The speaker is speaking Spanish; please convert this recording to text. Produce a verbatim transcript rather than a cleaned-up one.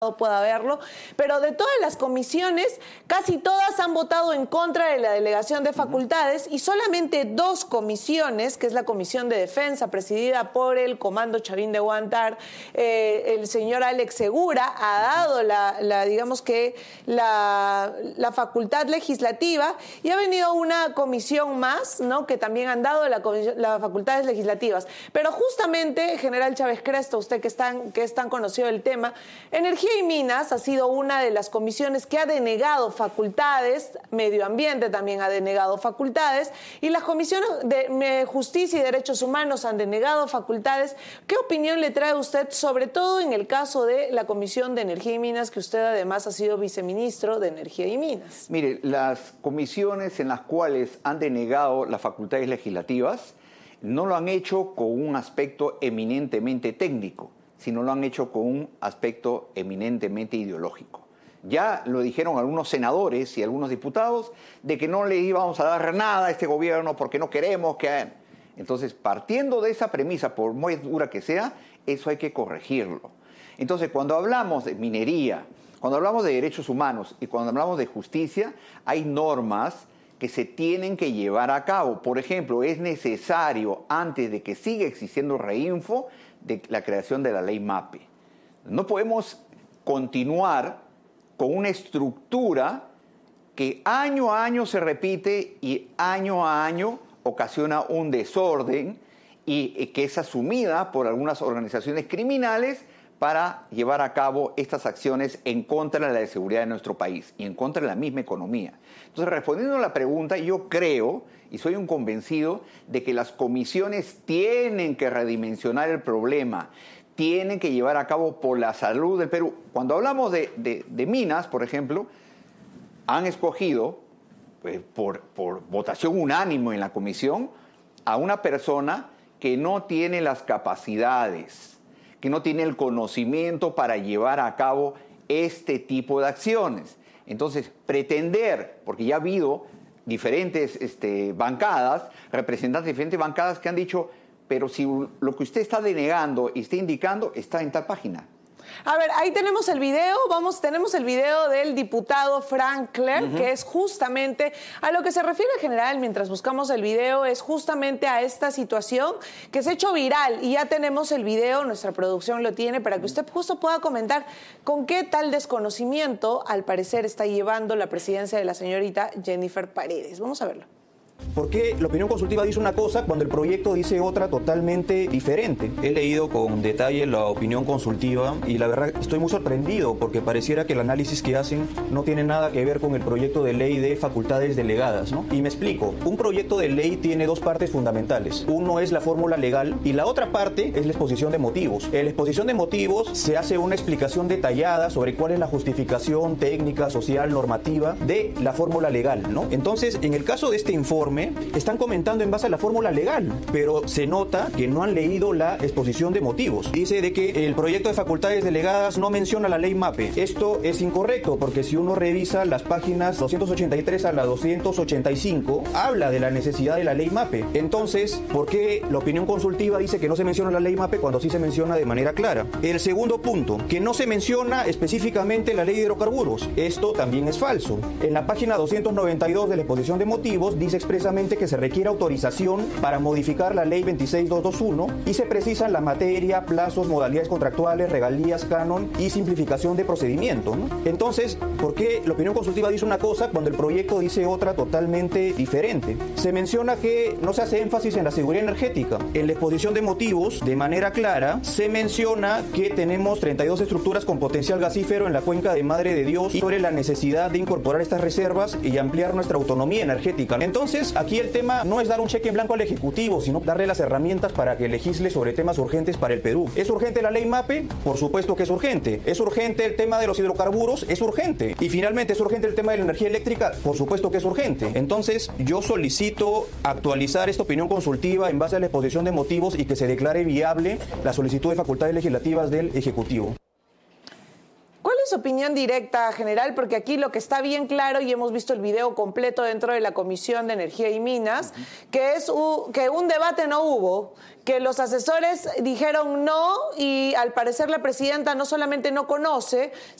pueda verlo, pero de todas las comisiones, casi todas han votado en contra de la delegación de facultades y solamente dos comisiones, que es la Comisión de Defensa, presidida por el Comando Chavín de Huántar, eh, el señor Alex Segura, ha dado la, la digamos que, la, la facultad legislativa, y ha venido una comisión más, ¿no?, que también han dado la, las facultades legislativas. Pero justamente, general Chávez Cresto, usted que es tan, que es tan conocido del tema, Energía y Minas ha sido una de las comisiones que ha denegado facultades, Medio Ambiente también ha denegado facultades, y las comisiones de Justicia y Derechos Humanos han denegado facultades. ¿Qué opinión le trae usted, sobre todo en el caso de la Comisión de Energía y Minas, que usted además ha sido viceministro de Energía y Minas? Mire, las comisiones en las cuales han denegado las facultades legislativas no lo han hecho con un aspecto eminentemente técnico, sino lo han hecho con un aspecto eminentemente ideológico. Ya lo dijeron algunos senadores y algunos diputados de que no le íbamos a dar nada a este gobierno porque no queremos que... Entonces, partiendo de esa premisa, por muy dura que sea, eso hay que corregirlo. Entonces, cuando hablamos de minería, cuando hablamos de derechos humanos y cuando hablamos de justicia, hay normas que se tienen que llevar a cabo. Por ejemplo, es necesario, antes de que siga existiendo Reinfo, de la creación de la ley MAPE. No podemos continuar con una estructura que año a año se repite y año a año ocasiona un desorden y que es asumida por algunas organizaciones criminales para llevar a cabo estas acciones en contra de la seguridad de nuestro país y en contra de la misma economía. Entonces, respondiendo a la pregunta, yo creo y soy un convencido de que las comisiones tienen que redimensionar el problema, tienen que llevar a cabo por la salud del Perú. Cuando hablamos de, de, de minas, por ejemplo, han escogido, pues, por, por votación unánime en la comisión, a una persona que no tiene las capacidades, que no tiene el conocimiento para llevar a cabo este tipo de acciones. Entonces, pretender, porque ya ha habido diferentes este, bancadas, representantes de diferentes bancadas que han dicho, pero si lo que usted está denegando y está indicando está en tal página. A ver, ahí tenemos el video, vamos, tenemos el video del diputado Frank Clerc, uh-huh. que es justamente a lo que se refiere el general mientras buscamos el video, es justamente a esta situación que se ha hecho viral, y ya tenemos el video, nuestra producción lo tiene, para que usted justo pueda comentar con qué tal desconocimiento al parecer está llevando la presidencia de la señorita Jennifer Paredes. Vamos a verlo. ¿Por qué la opinión consultiva dice una cosa cuando el proyecto dice otra totalmente diferente? He leído con detalle la opinión consultiva y la verdad estoy muy sorprendido porque pareciera que el análisis que hacen no tiene nada que ver con el proyecto de ley de facultades delegadas, ¿no? Y me explico. Un proyecto de ley tiene dos partes fundamentales. Uno es la fórmula legal y la otra parte es la exposición de motivos. En la exposición de motivos se hace una explicación detallada sobre cuál es la justificación técnica, social, normativa de la fórmula legal, ¿no? Entonces, en el caso de este informe, están comentando en base a la fórmula legal, pero se nota que no han leído la exposición de motivos. Dice de que el proyecto de facultades delegadas no menciona la ley MAPE. Esto es incorrecto porque si uno revisa las páginas doscientos ochenta y tres a la doscientos ochenta y cinco, habla de la necesidad de la ley MAPE. Entonces, ¿por qué la opinión consultiva dice que no se menciona la ley MAPE cuando sí se menciona de manera clara? El segundo punto, que no se menciona específicamente la ley de hidrocarburos. Esto también es falso. En la página doscientos noventa y dos de la exposición de motivos dice expresamente que se requiere autorización para modificar la ley veintiséis mil doscientos veintiuno y se precisan la materia, plazos, modalidades contractuales, regalías, canon y simplificación de procedimiento, ¿no? Entonces, ¿por qué la opinión consultiva dice una cosa cuando el proyecto dice otra totalmente diferente? Se menciona que no se hace énfasis en la seguridad energética. En la exposición de motivos, de manera clara, se menciona que tenemos treinta y dos estructuras con potencial gasífero en la cuenca de Madre de Dios y sobre la necesidad de incorporar estas reservas y ampliar nuestra autonomía energética. Entonces, aquí el tema no es dar un cheque en blanco al Ejecutivo, sino darle las herramientas para que legisle sobre temas urgentes para el Perú. ¿Es urgente la ley MAPE? Por supuesto que es urgente. ¿Es urgente el tema de los hidrocarburos? Es urgente. Y finalmente, ¿es urgente el tema de la energía eléctrica? Por supuesto que es urgente. Entonces, yo solicito actualizar esta opinión consultiva en base a la exposición de motivos y que se declare viable la solicitud de facultades legislativas del Ejecutivo. ¿Cuál es su opinión directa, general, porque aquí lo que está bien claro, y hemos visto el video completo dentro de la Comisión de Energía y Minas, uh-huh. que es un, que un debate no hubo, que los asesores dijeron no y al parecer la presidenta no solamente no conoce,